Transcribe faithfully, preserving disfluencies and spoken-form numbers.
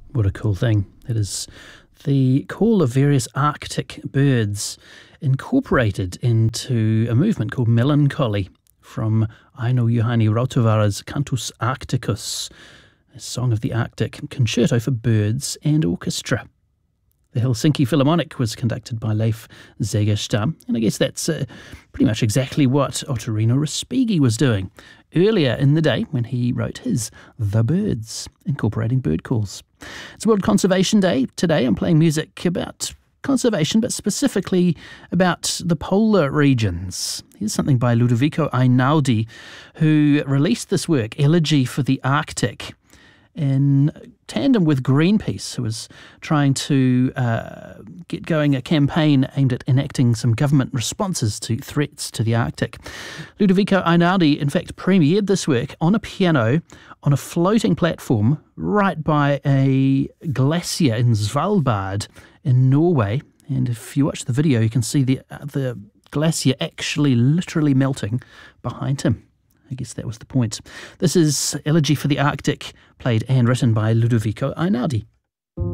What a cool thing. It is the call of various Arctic birds incorporated into a movement called melancholy from Aino Juhani Rautavaara's Cantus Arcticus, a song of the Arctic concerto for birds and orchestra. The Helsinki Philharmonic was conducted by Leif Segerstam, and I guess that's uh, pretty much exactly what Ottorino Respighi was doing earlier in the day when he wrote his The Birds, incorporating bird calls. It's World Conservation Day. Today I'm playing music about conservation, but specifically about the polar regions. Here's something by Ludovico Einaudi, who released this work, Elegy for the Arctic, in tandem with Greenpeace, who was trying to uh, get going a campaign aimed at enacting some government responses to threats to the Arctic. Ludovico Einaudi, in fact, premiered this work on a piano on a floating platform right by a glacier in Svalbard in Norway. And if you watch the video, you can see the uh, the glacier actually literally melting behind him. I guess that was the point. This is Elegy for the Arctic, played and written by Ludovico Einaudi.